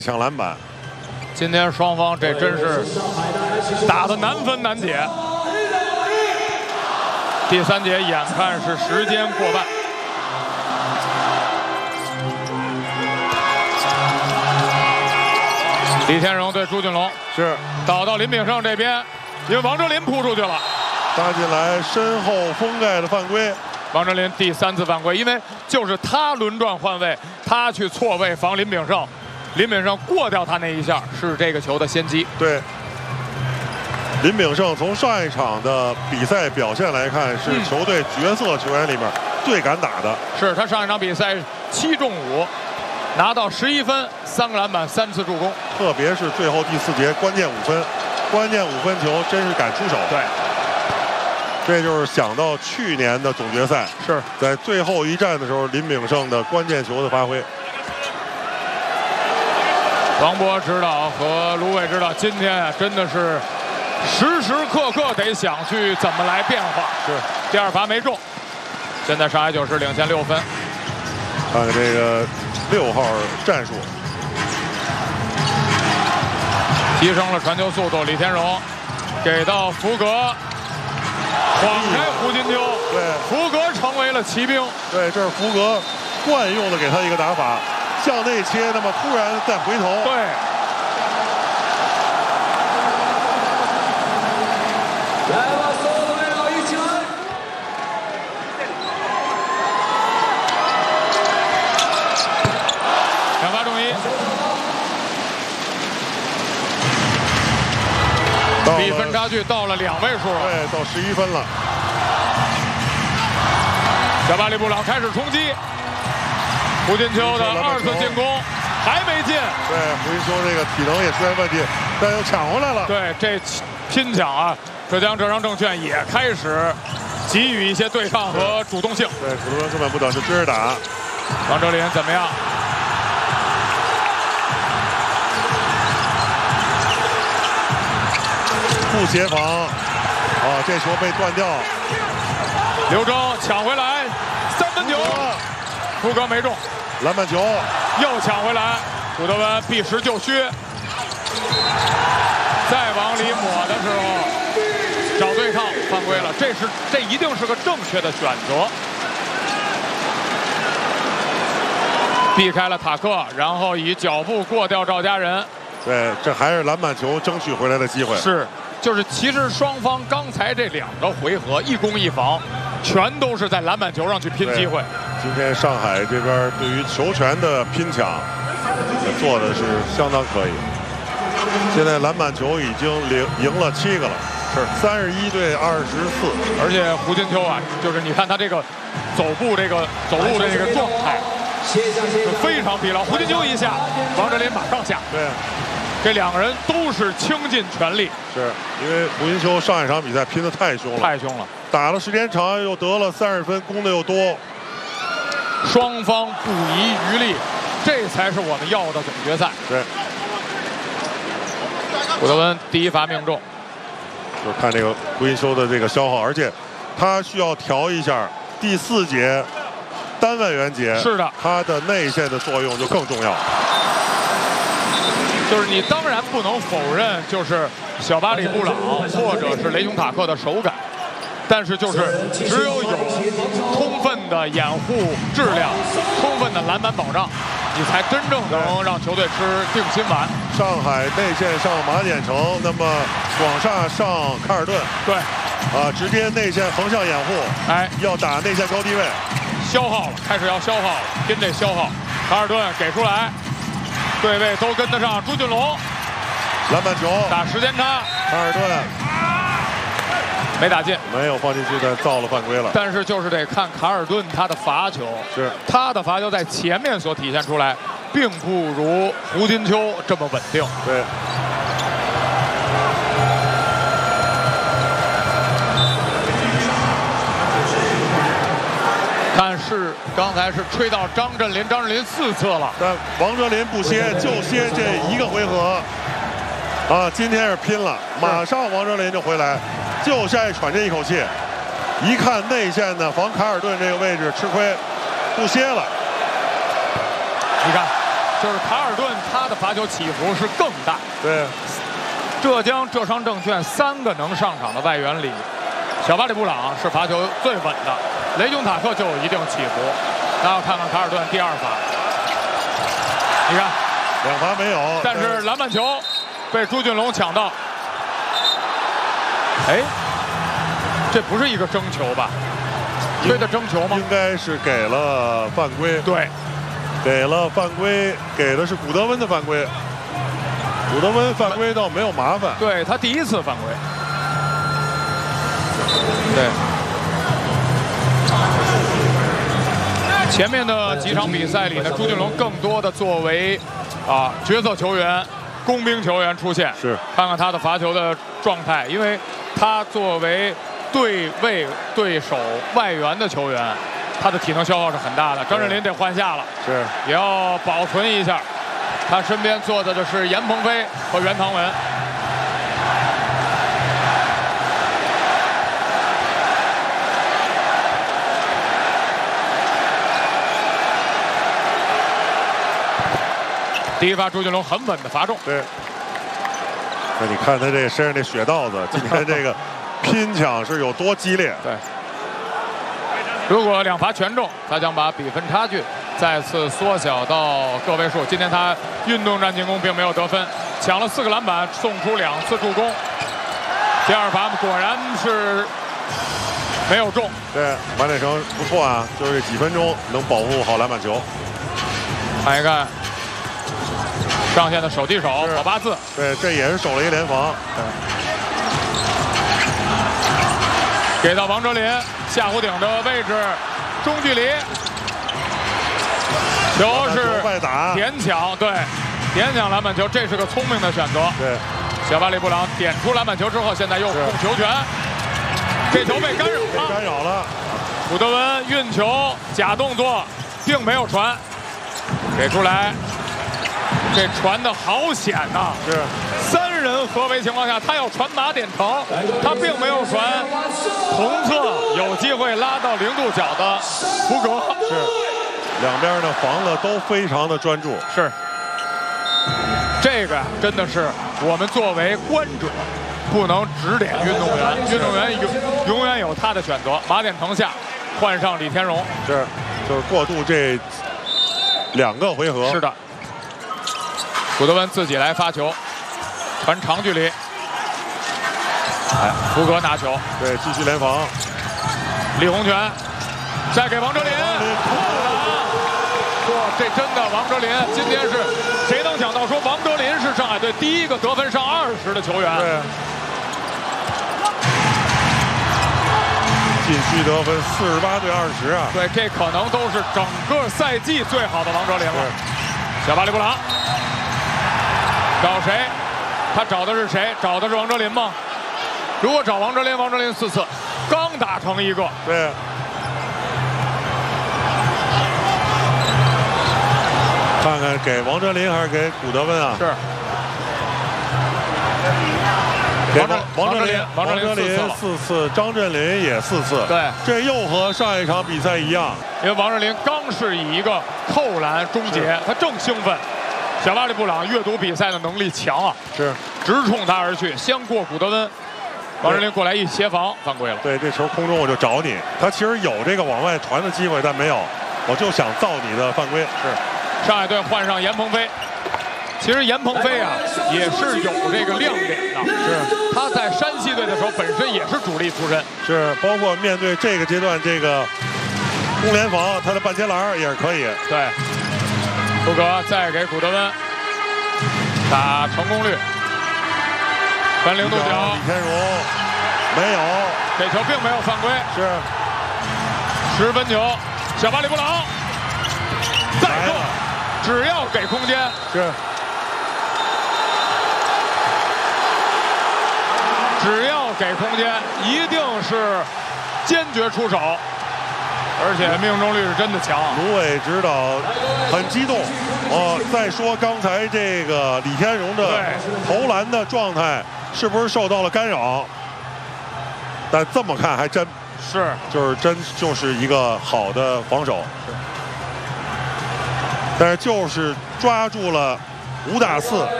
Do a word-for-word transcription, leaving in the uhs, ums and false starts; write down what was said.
抢篮板。 今天双方这真是打得难分难解。第三节眼看是时间过半，李天荣对朱俊龙是倒到林炳胜这边，因为王哲林扑出去了， 搭进来身后封盖的犯规。 王哲林第三次犯规，因为就是他轮转换位，他去错位防林炳胜，林炳胜过掉他那一下是这个球的先机。 对，林炳胜从上一场的比赛表现来看，是球队角色球员里面最敢打的。 嗯、是他上一场比赛七中五，拿到十一分，三个篮板，三次助攻。 特别是最后第四节关键五分，关键五分球真是敢出手。 对。 这就是想到去年的总决赛， 是在最后一战的时候，林炳胜的关键球的发挥。 王博指导和卢伟指导，今天啊真的是时时刻刻得想去怎么来变化。 是， 第二罚没中，现在上海九市领先六分。 看看这个六号战术， 提升了传球速度，李天荣给到福格。 晃开胡金秋， 对， 福格成为了骑兵。 对，这是福格惯用的给他一个打法，向内切，那么突然再回头。 对。来吧，所有的队友一起来。两罚中一。比分差距到了两位数了， 对，到十一分了。 小巴里布朗开始冲击，胡金秋的二次进攻还没进。 对，胡金秋这个体能也出现问题，但又抢回来了。 对，这拼抢啊，浙江浙商证券也开始给予一些对抗和主动性。 对，普通人根本不等，就追着打。 王哲林怎么样？ 不协防，啊，这球被断掉。 刘铮抢回来，三分球，福格没中， 篮板球又抢回来，古德温避实就虚，再往里抹的时候找对抗犯规了，这是这一定是个正确的选择，避开了塔克，然后以脚步过掉赵家人。 对，这还是篮板球争取回来的机会。 是。 就是其实双方刚才这两个回合一攻一防，全都是在篮板球上去拼机会。 今天上海这边对于球权的拼抢也做的是相当可以。现在篮板球已经赢赢了七个了，是三十一对二十四。 而且胡金秋啊，就是你看他这个走步这个走路的这个状态，是非常疲劳。胡金秋一下，王哲林马上下。 对。 这两个人都是倾尽全力， 是因为胡金秋上一场比赛拼得太凶了， 太凶了， 打了时间长，又得了三十分，攻的又多， 双方不遗余力，这才是我们要的总决赛。 对， 古德温第一罚命中， 就看这个胡金秋的这个消耗，而且他需要调一下第四节单外援节， 是的， 他的内线的作用就更重要。 就是你当然不能否认，就是小巴里布朗或者是雷雄塔克的手感，但是就是只有有充分的掩护质量、充分的篮板保障，你才真正能让球队吃定心丸。 上海内线上马典成，那么广厦上卡尔顿， 对， 啊，直接内线横向掩护， 哎， 要打内线高低位， 消耗了，开始要消耗了，拼这消耗，卡尔顿给出来。 对位都跟得上，朱俊龙， 篮板球打时间差， 卡尔顿没打进， 没有放进去，但造了犯规了。 但是就是得看卡尔顿他的罚球， 是他的罚球在前面所体现出来，并不如胡金秋这么稳定。 对。 但是刚才是吹到张镇麟，张镇麟四次了， 但王哲林不歇，就歇这一个回合。啊，今天是拼了，马上王哲林就回来，就再喘这一口气。一看内线的防卡尔顿这个位置吃亏，不歇了。 你看， 就是卡尔顿他的罚球起伏是更大。 对， 浙江浙商证券三个能上场的外援里，小巴里布朗是罚球最稳的，雷琼塔克就有一定起伏。那要看看卡尔顿第二罚，你看两罚没有， 但是篮板球被朱俊龙抢到。哎，这不是一个争球吧？吹的争球吗？ 应该是给了犯规。 对， 给了犯规，给的是古德温的犯规。古德温犯规倒没有麻烦。 对他第一次犯规。对。前面的几场比赛里呢，朱俊龙更多的作为啊角色球员、工兵球员出现。 是， 看看他的罚球的状态，因为他作为对位对手外援的球员，他的体能消耗是很大的。张镇麟得换下了， 是， 也要保存一下。他身边坐的的是严鹏飞和袁唐文。第一罚朱俊龙很稳的罚中。 对。那你看他这身上这血道子，今天这个拼抢是有多激烈？ 对。如果两罚全中，他将把比分差距再次缩小到个位数。今天他运动战进攻并没有得分，抢了四个篮板，送出两次助攻。第二罚果然是没有中。 对，马铁成不错啊，就是几分钟能保护好篮板球。 看一看。上线的手递手跑八字， 对，这也是守了一联防。 给到王哲林下弧顶的位置，中距离，球是点抢，对，点抢篮板球，这是个聪明的选择。 对， 小巴里布朗点出篮板球之后，现在又控球权，这球被干扰了， 干扰了。 古德温运球假动作，并没有传，给出来。这传的好险呐、啊！ 是三人合围情况下，他要传马点腾，他并没有传同侧有机会拉到零度角的福格。 是，两边的防的都非常的专注。 是，这个真的是我们作为观者不能指点运动员，运动员永永远有他的选择。马点腾下换上李天荣， 是，就是过渡这两个回合。 是的。古德温自己来发球，传长距离。哎，福格拿球， 对，继续联防。 李洪权再给王哲林，哇，这真的王哲林，今天是谁能想到说王哲林是上海队第一个得分上二十的球员？ 对。禁区得分四十八对二十啊！ 对，这可能都是整个赛季最好的王哲林了。小巴里布朗。找谁？他找的是谁？找的是王哲林吗？如果找王哲林，王哲林四次，刚打成一个。 对。看看给王哲林还是给古德温啊？ 是。 给王王哲林，王哲林四次，张镇麟也四次。 对， 这又和上一场比赛一样， 因为王哲林刚是以一个扣篮终结，他正兴奋。小巴里布朗阅读比赛的能力强啊， 是直冲他而去，先过古德温，王哲林过来一协防，犯规了。 对，这球空中我就找你，他其实有这个往外传的机会，但没有，我就想造你的犯规。 是，上海队换上严鹏飞，其实严鹏飞啊也是有这个亮点的， 是他在山西队的时候本身也是主力出身， 是包括面对这个阶段这个攻联防，他的半截篮也是可以。 对。福格再给古德温打成功率，传零度角， 李天荣没有， 这球并没有犯规， 是十分球，小巴里布朗再中，只要给空间， 是只要给空间，一定是坚决出手。而且命中率是真的强。 卢伟指导很激动。哦，再说刚才这个李天荣的投篮的状态是不是受到了干扰？但这么看还真是， 就是真就是一个好的防守。 但是就是抓住了五打四。